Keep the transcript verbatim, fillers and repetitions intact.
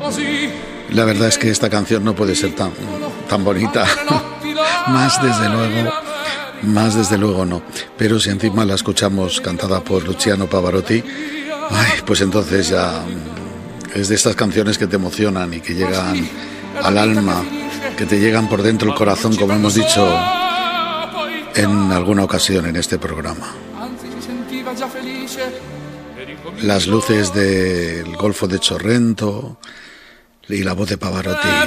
La verdad es que esta canción no puede ser tan, tan bonita. Más desde luego, más desde luego no. Pero si encima la escuchamos cantada por Luciano Pavarotti, ay, pues entonces ya es de estas canciones que te emocionan y que llegan al alma, que te llegan por dentro del corazón, como hemos dicho en alguna ocasión en este programa. Las luces del Golfo de Sorrento y la voz de Pavarotti.